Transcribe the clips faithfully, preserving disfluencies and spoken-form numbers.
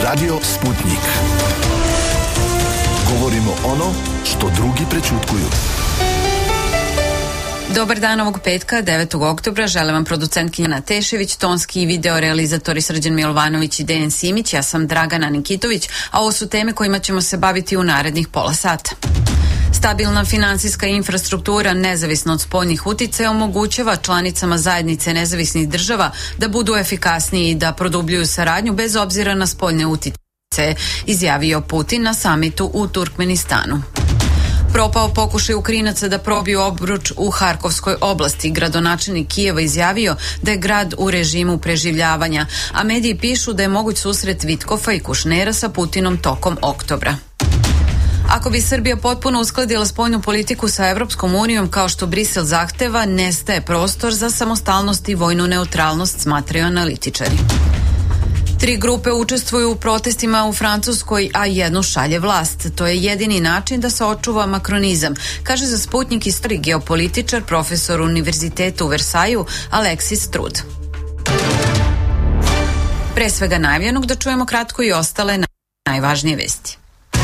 Radio Sputnik. Govorimo ono što drugi prećutkuju. Dobar dan ovog petka, devetog oktobra. Želim vam producentkinja Ana Tešević, tonski i video realizatori Srđan Milovanović i Dejan Simić. Ja sam Dragana Nikitović, a ovo su teme kojima ćemo se baviti u narednih pola sata. Stabilna finansijska infrastruktura, nezavisno od spoljnih uticaja, omogućava članicama zajednice nezavisnih država da budu efikasniji i da produbljuju saradnju bez obzira na spoljne uticaje, izjavio Putin na samitu u Turkmenistanu. Propao pokušaj Ukrajinaca da probiju obruč u Harkovskoj oblasti. Gradonačelnik Kijeva izjavio da je grad u režimu preživljavanja, a mediji pišu da je moguć susret Vitkofa i Kušnera sa Putinom tokom oktobra. Ako bi Srbija potpuno uskladila spoljnu politiku sa Evropskom unijom kao što Brisel zahteva, nestaje prostor za samostalnost i vojnu neutralnost, smatraju analitičari. Tri grupe učestvuju u protestima u Francuskoj, a jednu šalje vlast. To je jedini način da se očuva makronizam, kaže za Sputnik istorik geopolitičar, profesor Univerziteta u Versaju, Aleksis Trud. Pre svega najavljenog da čujemo kratko i ostale najvažnije vesti.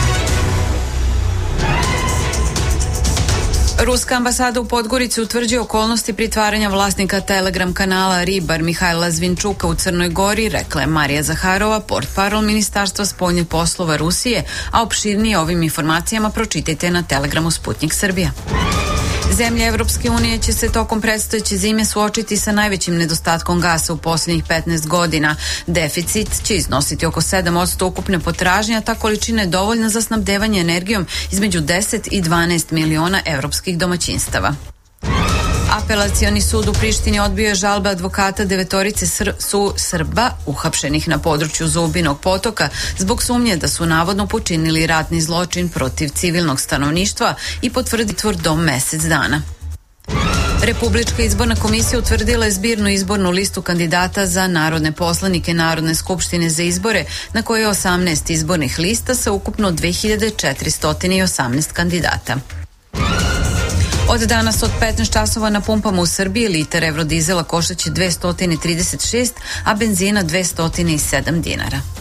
Ruska ambasada u Podgorici utvrđuje okolnosti pritvaranja vlasnika Telegram kanala Ribar Mihajla Zvinčuka u Crnoj Gori, rekla je Marija Zaharova, portparol Ministarstva spoljnih poslova Rusije, a opširnije ovim informacijama pročitajte na Telegramu Sputnik Srbija. Zemlje Evropske unije će se tokom predstojeće zime suočiti sa najvećim nedostatkom gasa u posljednjih petnaest godina. Deficit će iznositi oko sedam posto ukupne potražnje, a ta količina je dovoljna za snabdevanje energijom između deset i dvanaest miliona evropskih domaćinstava. Apelacioni sud u Prištini odbio je žalbe advokata devetorice sr- su Srba uhapšenih na području Zubinog potoka zbog sumnje da su navodno počinili ratni zločin protiv civilnog stanovništva i potvrdi tvor do mesec dana. Republička izborna komisija utvrdila je zbirnu izbornu listu kandidata za narodne poslanike Narodne skupštine za izbore, na kojoj je osamnaest izbornih lista sa ukupno dve hiljade četiristo osamnaest kandidata. Od danas od petnaest časova na pumpama u Srbiji litar evrodizela koštaće dvesta trideset šest, a benzina dvesta sedam dinara.